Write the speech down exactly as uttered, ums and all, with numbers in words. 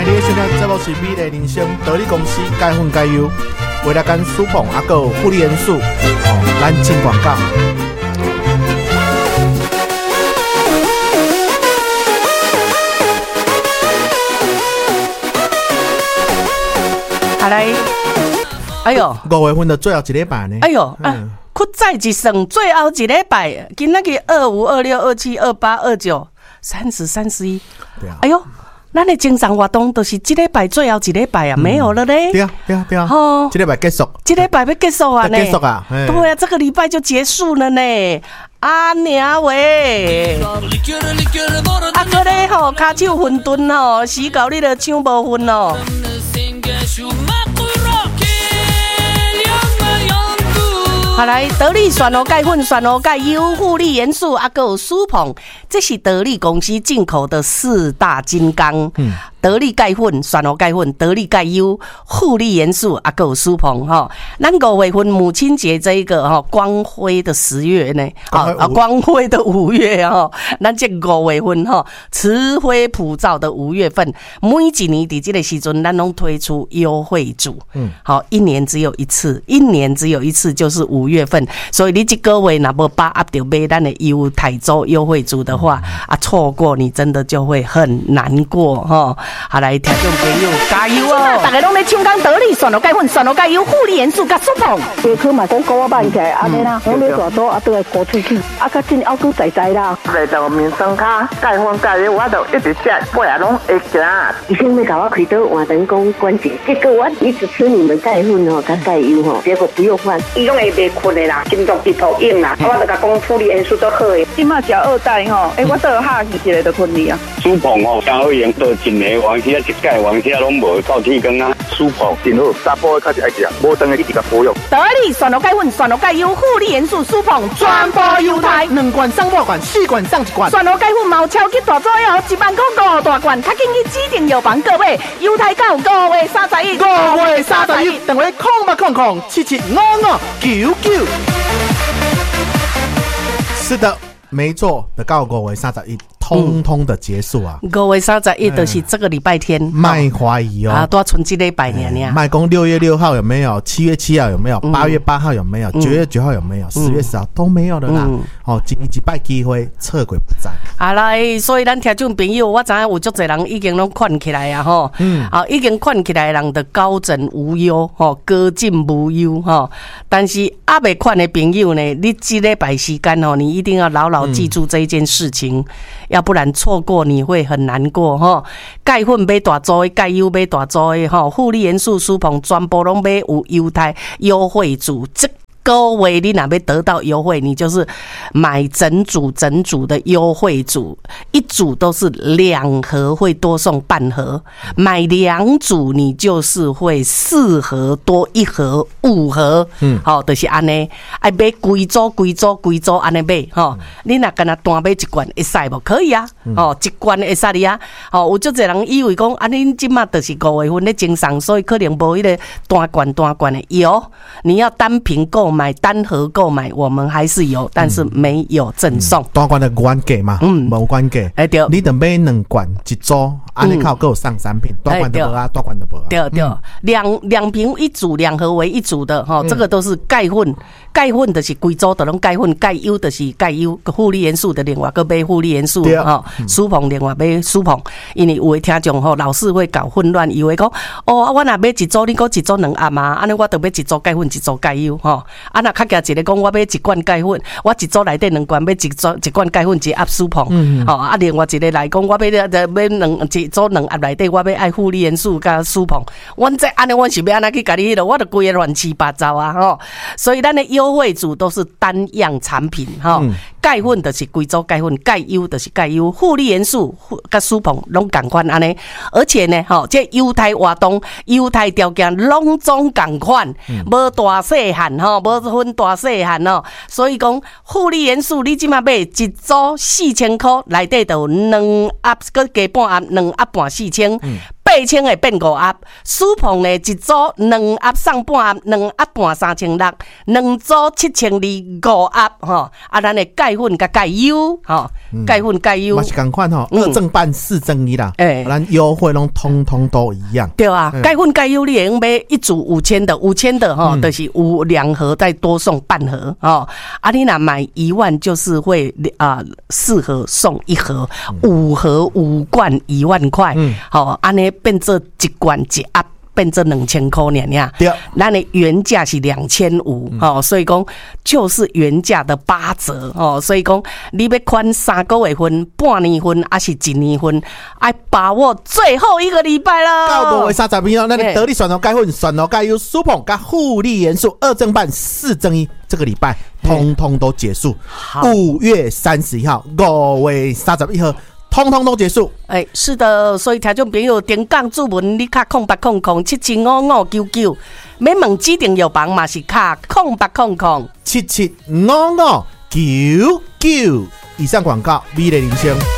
你的收听节目是美丽人生得力公司钙粉钙优，为了干舒碰还有护理元素，哦，咱进广告。 好来，哎呦， 五月份的最后一礼拜呢？ 哎呦，啊，屈再一算，最后一礼拜，今仔日二五、二六、二七、二八、二九、三十、三十一。对啊。哎呦，咱的精神活动都是这礼拜最后一礼拜啊，没有了嘞。 对啊，对啊，对啊。哦，这礼拜结束。 这礼拜要结束啊呢？ 结束啊。 对啊，这个礼拜就结束了呢。啊娘喂！啊，搁咧吼，骹手混沌吼，死到你著唱无分哦。好来，得力选罗钙粉、选罗钙优、护理元素，啊，还有舒碰，这是得力公司进口的四大金刚。嗯。得力钙粉、选罗钙粉、得力钙优、护理元素，啊，还有舒碰哈。咱五月份母亲节这一个哈光辉的十月呢，啊光辉的五月哈，咱这五月份哈慈辉普照的五月份，每一年伫这个时阵，咱拢推出优惠组，嗯，好，一年只有一次，一年只有一次就是五月份，所以你这个月若无把握到买咱的优台州优惠组的话，啊，错过你真的就会很难过哈。好来，听众朋友加油哦！大家拢在抢讲得力选罗钙粉、选罗钙优、护理元素甲舒碰。 下课嘛讲高啊慢起来，安尼啦，拢咧大多啊都来高出去，啊较真还佫在在啦。 来到面霜卡钙粉钙优，我就一直吃，尾啊拢会行。 医生要甲我开刀换人工关节，结果我一直吃你们钙粉吼，甲钙优吼，结果不用换， 伊拢会袂困的啦，心脏直头硬啦。我就甲讲护理元素都好的， 即马食二代吼，诶，我倒下去一个就困去啊。 舒碰吼，刚好用到真的王者一钙王者拢无到铁根啊，舒碰真好，查甫较是爱食，无当个一直甲保养。 得力选罗钙粉、选罗钙优、护理元素舒碰，全部优待， 两罐上半罐，四罐上一罐。 选罗钙粉毛超级大作哦，一万块五大罐，较紧去指定药房购买，优待到五月三十一， 五月三十一，电话空八空空七七五五九九。是的，没错，的到五月三十一。通通的结束啊！ 五月三十一就是这个礼拜天， 卖怀疑哦， 啊，多存这礼拜年呢。 卖公六月六号有没有？七月七号有没有？八月八号有没有？九月九号有没有？十月十号都没有了啦。哦，今年一摆机会，撤鬼不在。 好啦，所以咱听众朋友，我知影有足侪人已经拢款起来啊，吼，嗯，啊，已经款起来的人的高枕无忧，吼，高枕无忧，吼。但是还未款的朋友呢，你这礼拜时间哦，你一定要牢牢记住这一件事情。要不然错过你会很难过哈。钙粉买大组的，钙优买大组的哈，护理元素舒碰全部拢买有优待优惠组。这各位你哪边得到优惠，你就是买整组整组的优惠组，一组都是两盒会多送半盒，买两组你就是会四盒多一盒五盒，嗯，好，就是安尼，爱买规组规组规组安尼买哈，你若干那单买一罐会使无？可以啊，哦，一罐会使哩啊，哦，有足侪人以为讲啊，恁即马就是五月份咧经商，所以可能无迄个单罐单罐的有，你要单瓶购买。买单盒购买，我们还是有，但是没有赠送。 单罐的原价嘛，嗯，无原价。哎对，你得买两罐一组，安尼靠够上三瓶，单罐的无啊，单罐的无啊。 对对，两两瓶一组，两盒为一组的哈，这个都是钙粉，钙粉的是贵州的拢钙粉，钙优的是钙优，护理元素的另外个买护理元素哈，舒碰另外买舒碰，因为有的听众吼老是会搞混乱，以为讲哦，我若买一组，你讲一组两盒嘛，安尼我得买一组钙粉，一组钙优哈。啊，若较加一个讲，我买一罐钙粉，我一组内底两罐，买一组一罐钙粉，一盒舒碰，嗯，吼、哦、啊，另外一个来讲，我买买买两一组两盒内底，我要爱护理元素加舒碰，阮这安尼，阮是要安怎去甲你迄落，我著规个乱七八糟啊，吼、哦，所以咱的优惠组都是单样产品，吼、哦，钙粉就是贵州钙粉，钙优就是钙优，护理元素甲舒碰拢共款安尼，而且呢，吼、哦，这优待活动、优待条件拢总共款，无、嗯、大细汉吼，无、哦。分大细汉哦，所以讲护理元素你即马买一组四千块，内底就有两盒，搁加半盒，两盒半四千，八八千会变五盒，舒碰呢一组两盒送半盒，两盒半三千六，两组七千二五盒吼。啊，咱的钙粉甲钙优吼，钙粉钙优嘛是同款吼，二正半四正一啦。 哎， 咱优惠拢通通都一样。 对啊，钙粉钙优你也用买一组五千的，五千的哈，就是有两盒再多送半盒哦。啊，你若买一万就是会啊四盒送一盒，五盒五罐一万块。嗯，好，安尼变做一罐一盒。变成两千块呢呀， 对， 咱的原价是两千五哦，所以讲就是原价的八折哦，所以讲你要款三个月份、半年份还是一年份，爱把握最后一个礼拜了。 到五月三十一号，那你得力选择钙粉、选择钙优、舒碰加护理元素二正半四正一，这个礼拜通通都结束。五月三十一号，五月三十一号。通通都结束， 哎、欸，是的，所以听众朋友点讲注文，你卡空八空空七七五五九九，免问指定药房嘛是卡空八空空七七五五九九。以上广告，美丽人生。